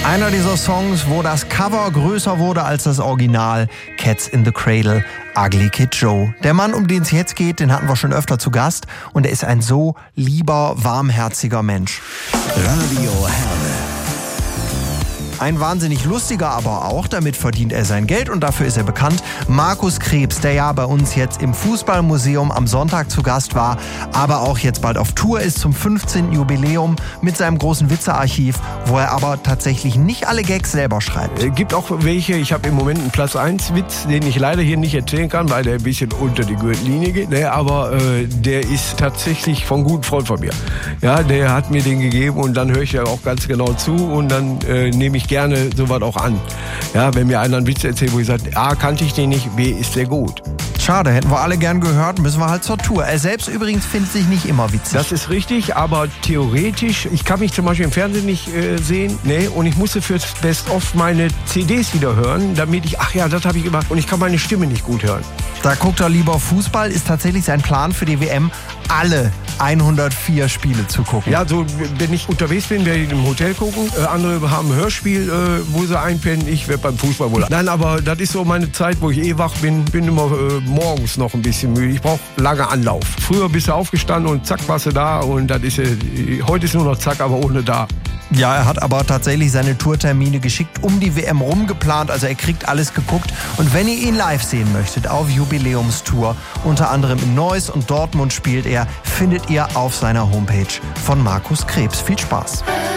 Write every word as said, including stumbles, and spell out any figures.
Einer dieser Songs, wo das Cover größer wurde als das Original, Cats in the Cradle, Ugly Kid Joe. Der Mann, um den es jetzt geht, den hatten wir schon öfter zu Gast und er ist ein so lieber, warmherziger Mensch. Radio Herne. Ein wahnsinnig lustiger aber auch, damit verdient er sein Geld und dafür ist er bekannt. Markus Krebs, der ja bei uns jetzt im Fußballmuseum am Sonntag zu Gast war, aber auch jetzt bald auf Tour ist zum fünfzehnten Jubiläum mit seinem großen Witzearchiv, wo er aber tatsächlich nicht alle Gags selber schreibt. Es gibt auch welche, ich habe im Moment einen Platz eins Witz, den ich leider hier nicht erzählen kann, weil der ein bisschen unter die Gürtellinie geht, ne? aber äh, der ist tatsächlich von einem guten Freund von mir. Ja, der hat mir den gegeben und dann höre ich ja auch ganz genau zu und dann äh, nehme ich gerne sowas auch an. Ja, wenn mir einer einen Witz erzählt, wo ich sage, A, kannte ich den nicht, B, ist der gut. Schade, hätten wir alle gern gehört, müssen wir halt zur Tour. Er selbst übrigens findet sich nicht immer witzig. Das ist richtig, aber theoretisch, ich kann mich zum Beispiel im Fernsehen nicht äh, sehen, ne, und ich musste fürs Best-of meine C Ds wieder hören, damit ich, ach ja, das habe ich gemacht und ich kann meine Stimme nicht gut hören. Da guckt er lieber Fußball, ist tatsächlich sein Plan für die W M, alle hundertvier Spiele zu gucken. Ja, so, wenn ich unterwegs bin, werde ich im Hotel gucken. Äh, andere haben ein Hörspiel, äh, wo sie einpennen. Ich werde beim Fußball wohl. Nein, aber das ist so meine Zeit, wo ich eh wach bin. Bin immer äh, morgens noch ein bisschen müde. Ich brauche lange Anlauf. Früher bist du aufgestanden und zack, warst du da. Und das ist, äh, heute ist nur noch zack, aber ohne da. Ja, er hat aber tatsächlich seine Tourtermine geschickt um die W M rumgeplant. Also er kriegt alles geguckt. Und wenn ihr ihn live sehen möchtet, auf Jubiläumstour, unter anderem in Neuss und Dortmund spielt er, findet ihr auf seiner Homepage von Markus Krebs. Viel Spaß.